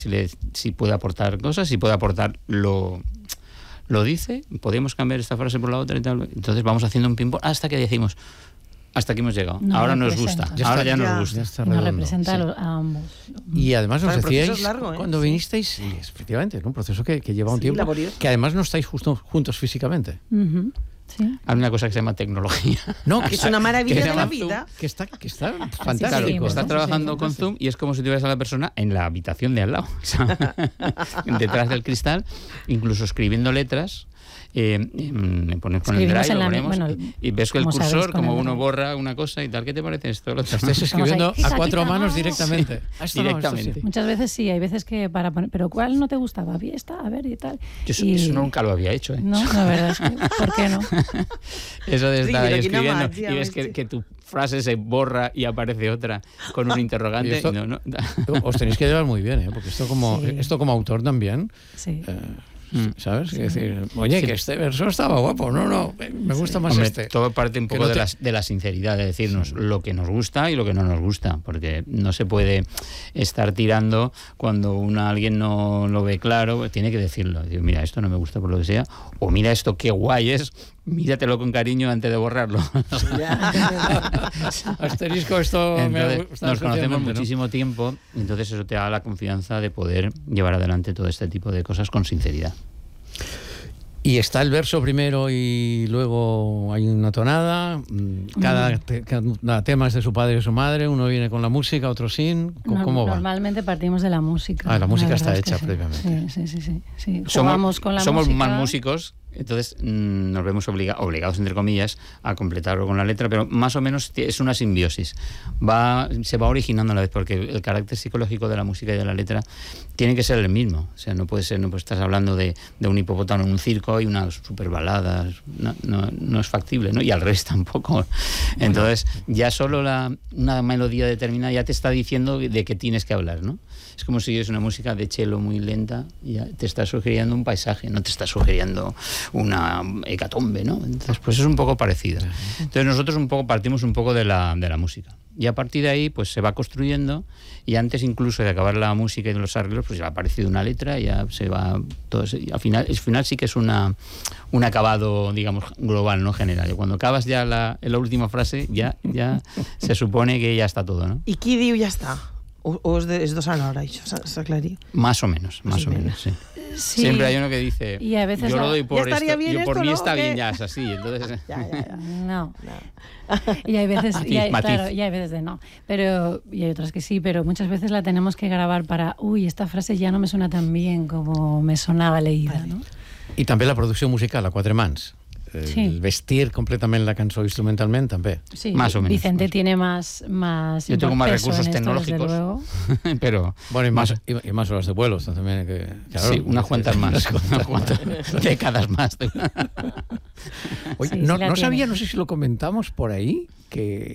si puede aportar cosas, si puede aportar lo dice, podemos cambiar esta frase por la otra y tal. Entonces vamos haciendo un ping-pong hasta que decimos, hasta aquí hemos llegado. Ahora nos gusta. Ahora ya nos gusta. Nos representa a ambos. Y además nos decíais, es largo, cuando vinisteis, y efectivamente, es un proceso que lleva un tiempo, laborioso. que además no estáis juntos físicamente. Uh-huh. Sí. Hay una cosa que se llama tecnología. No, que es una maravilla de la vida. Que está fantástico. Claro, sí, estás trabajando con Zoom y es como si tuvieras a la persona en la habitación de al lado, detrás del cristal, incluso escribiendo letras. Pones con el drive, lo ponemos, y ves que el cursor, como uno borra una cosa y tal. ¿Qué te parece esto? Estás escribiendo a cuatro manos directamente. Directamente. Muchas veces sí, hay veces que para poner, pero ¿cuál no te gustaba? Esta, a ver y tal. Eso nunca lo había hecho. No, la verdad es que, ¿por qué no? Eso de estar ahí escribiendo y ves que tu frase se borra y aparece otra con un interrogante. Esto, os tenéis que llevar muy bien, porque esto como autor también. Sí. ¿Sabes? Sí. Es decir, oye, que este verso estaba guapo. No, me gusta más este. Todo parte un poco de la sinceridad, de decirnos lo que nos gusta y lo que no nos gusta, porque no se puede estar tirando cuando alguien no lo ve claro, tiene que decirlo. Decir, mira, esto no me gusta por lo que sea, o mira esto qué guay es, míratelo con cariño antes de borrarlo. Asterisco, esto entonces, nos conocemos muchísimo tiempo, entonces eso te da la confianza de poder llevar adelante todo este tipo de cosas con sinceridad. Y está el verso primero y luego hay una tonada. Cada tema es de su padre y su madre. Uno viene con la música, otro sin. ¿Cómo va? Normalmente partimos de la música. La música está hecha previamente. Sí. Somos más músicos, entonces nos vemos obligados, entre comillas, a completarlo con la letra, pero más o menos es una simbiosis. Se va originando a la vez, porque el carácter psicológico de la música y de la letra tiene que ser el mismo. O sea, no puede ser, estás hablando de un hipopótamo en un circo y unas super baladas. No es factible, ¿no? Y al revés tampoco. Entonces, ya solo una melodía determinada ya te está diciendo de qué tienes que hablar, ¿no? Es como si es una música de cello muy lenta y ya te está sugiriendo un paisaje, no te está sugiriendo una hecatombe, ¿no? Entonces, pues es un poco parecido. Entonces, nosotros partimos un poco de la música. Y a partir de ahí, pues se va construyendo, y antes incluso de acabar la música y de los arreglos, pues ya ha aparecido una letra, ya se va todo eso, y al final sí que es un acabado, digamos, global, no general. Y cuando acabas ya la última frase, ya se supone que ya está todo, ¿no? ¿Y qué diu ya está? ¿O es dos a la hora? ¿S'ha aclarit? Más o menos, sí. Sí. Siempre hay uno que dice, y a veces yo lo doy por esto, yo por mí ¿no? está bien, ya es así. Entonces... No. Y hay veces, claro, y hay veces de no. Pero, y hay otras que sí, pero muchas veces la tenemos que grabar para, esta frase ya no me suena tan bien como me sonaba leída, ¿no? I també la producció musical a quatre mans. El vestir completament la cançó instrumentalmente también. Sí, más o menos. Vicente tiene más yo tengo más peso recursos en esto, tecnológicos, pero bueno, y más horas de vuelos también. Claro, sí, unas cuantas más, décadas más. Oye, no sabía, no sé si lo comentamos por ahí, que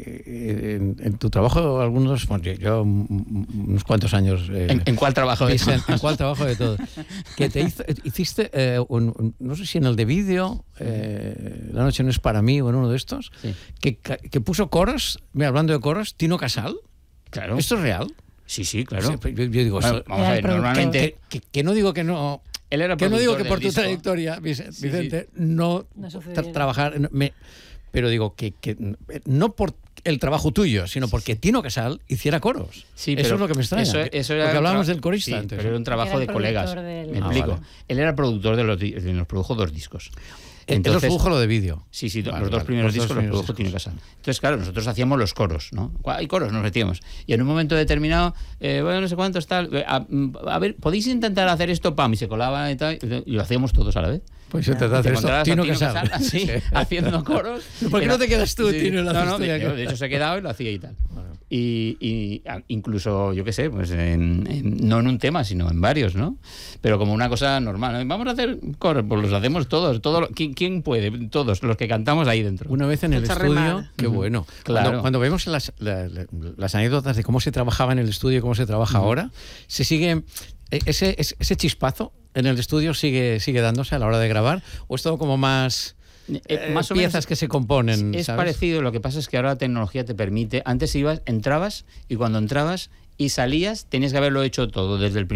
en tu trabajo, algunos, bueno, yo unos cuantos años... ¿En cuál trabajo de todo? ¿En cuál trabajo de todo? Que hiciste, no sé si en el de vídeo, La noche no es para mí, o en uno de estos, sí. que puso coros, hablando de coros, Tino Casal. Claro. ¿Esto es real? Sí, claro. Sí, yo digo, bueno, vamos a ver, normalmente... Que no digo que no... Que no digo que por tu trayectoria, Vicente, no trabajar... Pero digo que no por el trabajo tuyo, sino porque Tino Casal hiciera coros. Sí, eso es lo que me extraña. Eso era porque hablábamos del corista sí, antes. Pero era un trabajo de colegas. Me explico. Vale. Él era el productor nos produjo 2 discos. Entonces, él produjo lo de vídeo. Sí, los dos primeros discos los produjo Tino Casal. Entonces, claro, nosotros hacíamos los coros, ¿no? Hay coros, nos metíamos. Y en un momento determinado, bueno, no sé cuántos tal, a ver, ¿podéis intentar hacer esto? Pam, y se colaba y tal, y lo hacíamos todos a la vez. Pues yo te hacer esto, Tino Casal. Así, haciendo coros. ¿Por qué no te quedas tú, Tino? No, de hecho se ha quedado y lo hacía y tal. Bueno. Y incluso, yo qué sé, pues no en un tema, sino en varios, ¿no? Pero como una cosa normal. Vamos a hacer coros, pues los hacemos todos. ¿Quién puede? Todos, los que cantamos ahí dentro. Una vez en el estudio, qué bueno. Claro. Cuando vemos las anécdotas de cómo se trabajaba en el estudio y cómo se trabaja ahora, se sigue... Ese chispazo en el estudio sigue dándose a la hora de grabar, o es todo como más más o piezas menos, que se componen. Es ¿sabes? parecido, lo que pasa es que ahora la tecnología te permite, antes entrabas y cuando entrabas y salías, tenías que haberlo hecho todo desde el